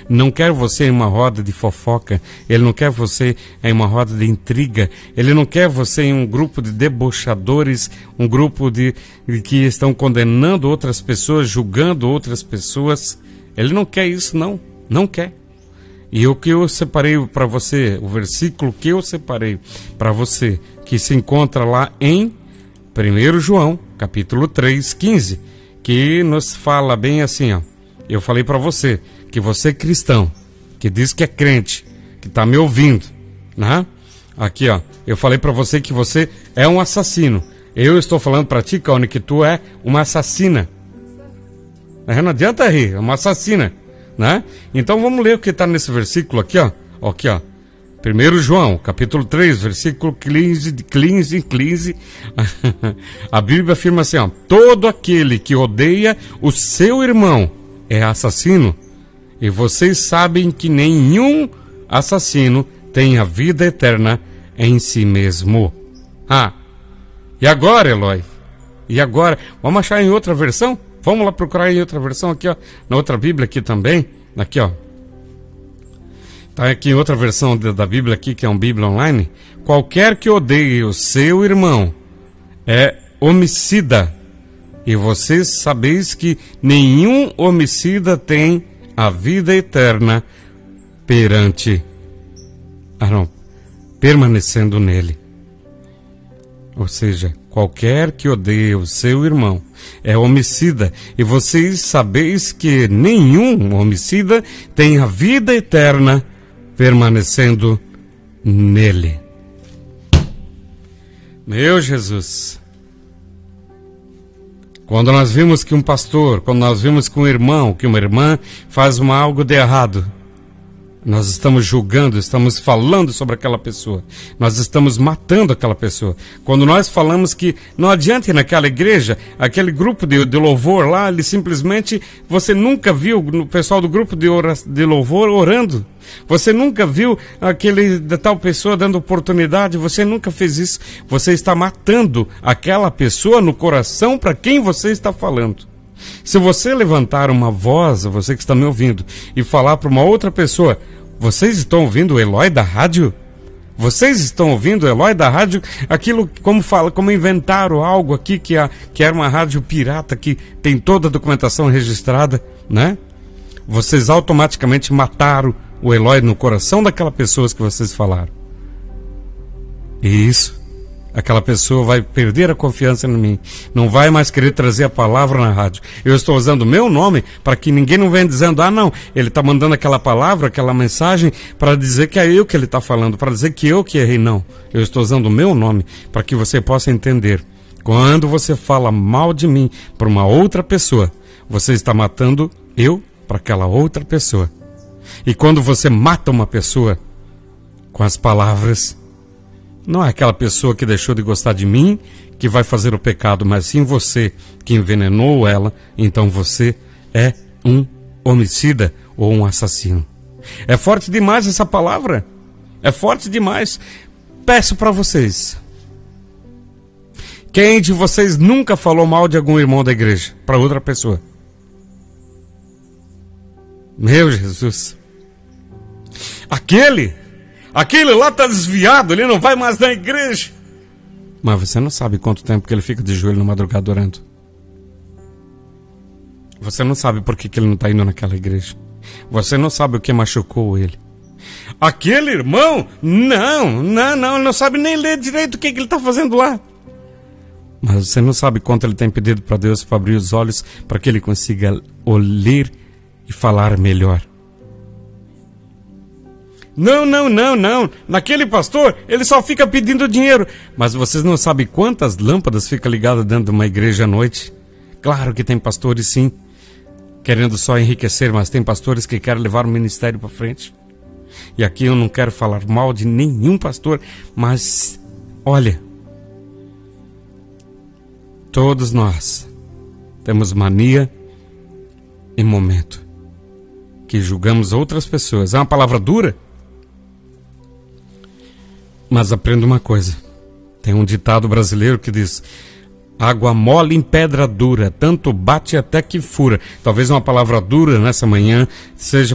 não quer você em uma roda de fofoca, Ele não quer você em uma roda de intriga, Ele não quer você em um grupo de debochadores, um grupo de que estão condenando outras pessoas, julgando outras pessoas. Ele não quer isso, não quer. E o que eu separei para você, o versículo que eu separei para você, que se encontra lá em 1 João, capítulo 3, 15, que nos fala bem assim, ó. Eu falei para você, que você é cristão, que diz que é crente, que está me ouvindo, né? Aqui, ó, eu falei para você que você é um assassino. Eu estou falando para ti, Caone, que tu é uma assassina. Não adianta rir, é uma assassina, né? Então vamos ler o que está nesse versículo aqui, ó. Aqui, ó. 1 João, capítulo 3, versículo 15. A Bíblia afirma assim, ó. Todo aquele que odeia o seu irmão é assassino. E vocês sabem que nenhum assassino tem a vida eterna em si mesmo. E agora, Eloy? E agora? Vamos achar em outra versão? Vamos lá procurar em outra versão aqui, ó. Na outra Bíblia aqui também. Aqui, ó. Tá aqui em outra versão da Bíblia aqui, que é um Bíblia online. Qualquer que odeie o seu irmão é homicida. E vocês sabeis que nenhum homicida tem a vida eterna permanecendo nele. Ou seja, qualquer que odeie o seu irmão é homicida, e vocês sabeis que nenhum homicida tem a vida eterna permanecendo nele. Meu Jesus! Quando nós vimos que um pastor, quando nós vimos que um irmão, que uma irmã faz algo de errado, nós estamos julgando, estamos falando sobre aquela pessoa, nós estamos matando aquela pessoa. Quando nós falamos que não adianta ir naquela igreja, aquele grupo de louvor lá, ele simplesmente, você nunca viu o pessoal do grupo de louvor orando, você nunca viu aquele da tal pessoa dando oportunidade, você nunca fez isso, você está matando aquela pessoa no coração para quem você está falando. Se você levantar uma voz, você que está me ouvindo, e falar para uma outra pessoa, vocês estão ouvindo o Eloy da rádio? Vocês estão ouvindo o Eloy da rádio? Aquilo, como inventaram algo aqui que era uma rádio pirata, que tem toda a documentação registrada, né? Vocês automaticamente mataram o Eloy no coração daquela pessoa que vocês falaram. E isso, aquela pessoa vai perder a confiança em mim, não vai mais querer trazer a palavra na rádio. Eu estou usando o meu nome para que ninguém não venha dizendo, não, ele está mandando aquela palavra, aquela mensagem para dizer que é eu que ele está falando, para dizer que eu que errei. Não, eu estou usando o meu nome para que você possa entender. Quando você fala mal de mim para uma outra pessoa, você está matando eu para aquela outra pessoa. E quando você mata uma pessoa com as palavras, não é aquela pessoa que deixou de gostar de mim que vai fazer o pecado, mas sim você que envenenou ela, então você é um homicida ou um assassino. É forte demais essa palavra, é forte demais. Peço para vocês, quem de vocês nunca falou mal de algum irmão da igreja para outra pessoa? Meu Jesus, aquele lá está desviado, ele não vai mais na igreja. Mas você não sabe quanto tempo que ele fica de joelho na madrugada orando. Você não sabe por que ele não está indo naquela igreja. Você não sabe o que machucou ele. Aquele irmão, não, ele não sabe nem ler direito o que ele está fazendo lá. Mas você não sabe quanto ele tem pedido para Deus para abrir os olhos para que ele consiga ler e falar melhor. Não. Naquele pastor, ele só fica pedindo dinheiro. Mas vocês não sabem quantas lâmpadas ficam ligadas dentro de uma igreja à noite? Claro que tem pastores, sim, querendo só enriquecer, mas tem pastores que querem levar o ministério para frente. E aqui eu não quero falar mal de nenhum pastor, mas, olha, todos nós temos mania e momento que julgamos outras pessoas. É uma palavra dura? Mas aprenda uma coisa. Tem um ditado brasileiro que diz: água mole em pedra dura, tanto bate até que fura. Talvez uma palavra dura nessa manhã seja